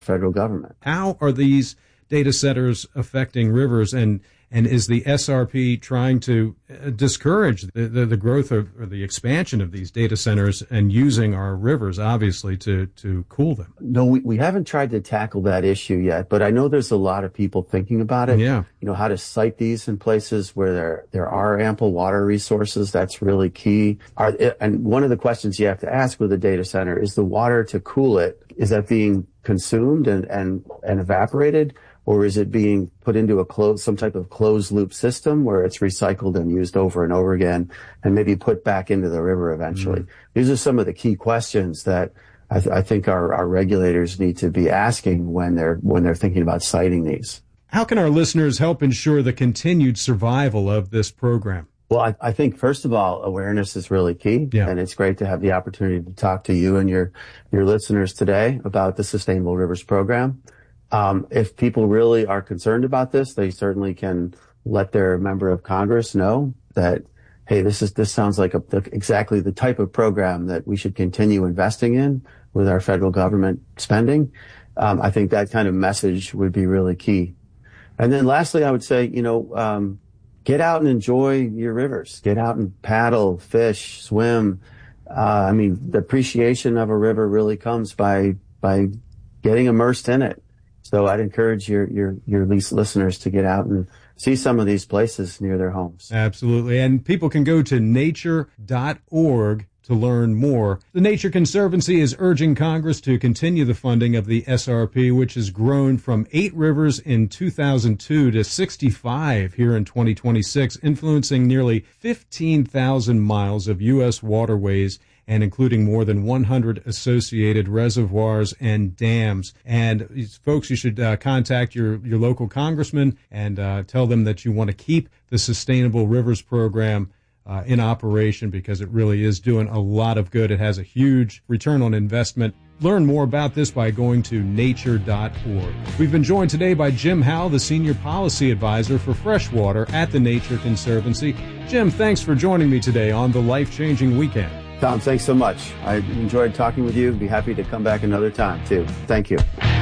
federal government. How are these data centers affecting rivers, and is the SRP trying to discourage the growth or the expansion of these data centers and using our rivers, obviously, to cool them? No, we haven't tried to tackle that issue yet, but I know there's a lot of people thinking about it. Yeah. You know, how to site these in places where there are ample water resources. That's really key. And one of the questions you have to ask with a data center is the water to cool it, is that being consumed and evaporated? Or is it being put into some type of closed loop system where it's recycled and used over and over again and maybe put back into the river eventually? These are some of the key questions that I think our regulators need to be asking when they're thinking about siting these. How can our listeners help ensure the continued survival of this program? Well, I think, first of all, awareness is really key. Yeah. And it's great to have the opportunity to talk to you and your listeners today about the Sustainable Rivers Program. If people really are concerned about this, they certainly can let their member of Congress know that, hey, this sounds like exactly the type of program that we should continue investing in with our federal government spending. I think that kind of message would be really key. And then lastly, I would say, get out and enjoy your rivers. Get out and paddle, fish, swim. The appreciation of a river really comes by getting immersed in it. So I'd encourage your listeners to get out and see some of these places near their homes. Absolutely. And people can go to nature.org to learn more. The Nature Conservancy is urging Congress to continue the funding of the SRP, which has grown from 8 rivers in 2002 to 65 here in 2026, influencing nearly 15,000 miles of U.S. waterways and including more than 100 associated reservoirs and dams. And folks, you should contact your local congressman and tell them that you want to keep the Sustainable Rivers Program in operation, because it really is doing a lot of good. It has a huge return on investment. Learn more about this by going to nature.org. We've been joined today by Jim Howell, the Senior Policy Advisor for Freshwater at the Nature Conservancy. Jim, thanks for joining me today on the Life-Changing Weekend. Tom, thanks so much. I enjoyed talking with you. Be happy to come back another time, too. Thank you.